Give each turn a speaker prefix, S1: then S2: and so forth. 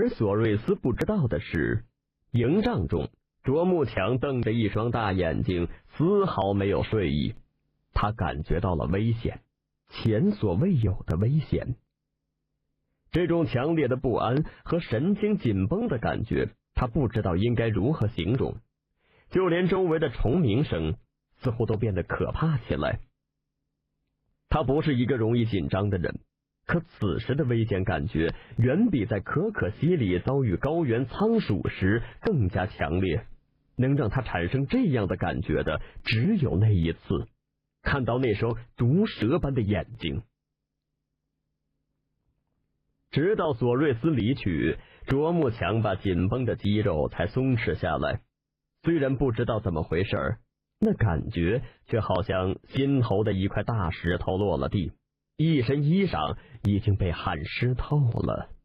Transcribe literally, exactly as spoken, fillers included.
S1: 而索瑞斯不知道的是，营帐中卓木强瞪着一双大眼睛，丝毫没有睡意。他感觉到了危险，前所未有的危险。这种强烈的不安和神经紧绷的感觉，他不知道应该如何形容，就连周围的虫鸣声似乎都变得可怕起来。他不是一个容易紧张的人，可此时的危险感觉远比在可可西里遭遇高原仓鼠时更加强烈。能让他产生这样的感觉的，只有那一次看到那双毒蛇般的眼睛。直到索瑞斯离去，卓木强把紧绷的肌肉才松弛下来。虽然不知道怎么回事，那感觉却好像心头的一块大石头落了地，一身衣裳已经被汗湿透了。